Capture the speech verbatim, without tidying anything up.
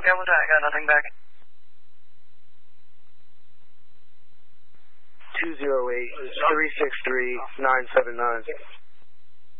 Camel Jack, got nothing back. two zero eight, three six three, nine seven nine.